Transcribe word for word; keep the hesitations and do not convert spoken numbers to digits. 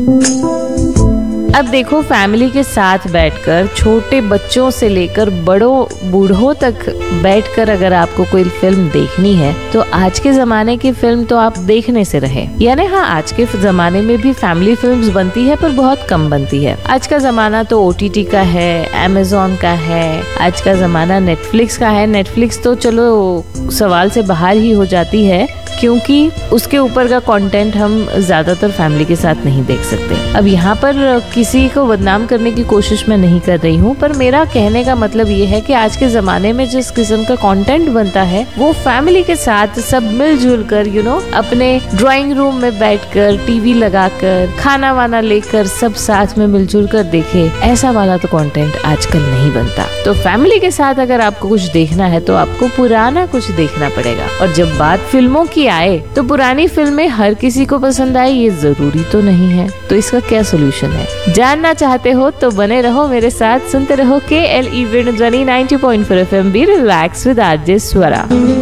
अब देखो, फैमिली के साथ बैठकर, छोटे बच्चों से लेकर बड़ों बूढ़ों तक बैठकर अगर आपको कोई फिल्म देखनी है तो आज के जमाने की फिल्म तो आप देखने से रहे। यानी हाँ, आज के जमाने में भी फैमिली फिल्म्स बनती है पर बहुत कम बनती है। आज का जमाना तो ओ टी टी का है, अमेज़न का है, आज का जमाना नेटफ्लिक्स का है। नेटफ्लिक्स तो चलो सवाल से बाहर ही हो जाती है क्योंकि उसके ऊपर का कंटेंट हम ज्यादातर फैमिली के साथ नहीं देख सकते। अब यहाँ पर किसी को बदनाम करने की कोशिश मैं नहीं कर रही हूँ, पर मेरा कहने का मतलब ये है कि आज के जमाने में जिस किस्म का कंटेंट बनता है वो फैमिली के साथ सब मिलजुल कर यू नो अपने ड्राइंग रूम में बैठकर, टीवी लगाकर, खाना वाना लेकर सब साथ में मिलजुल कर देखे, ऐसा वाला तो कंटेंट आजकल नहीं बनता। तो फैमिली के साथ अगर आपको कुछ देखना है तो आपको पुराना कुछ देखना पड़ेगा। और जब बात फिल्मों की आए तो पुरानी फिल्में हर किसी को पसंद आए ये जरूरी तो नहीं है। तो इसका क्या सोल्यूशन है, जानना चाहते हो तो बने रहो मेरे साथ, सुनते रहो के L E वेणुध्वनि ninety point four F M be relax with RJ Swara.